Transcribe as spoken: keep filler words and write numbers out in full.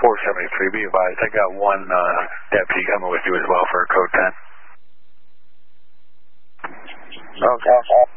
four seventy-three, be advised. I got one uh, deputy coming with you as well for a code ten. Okay.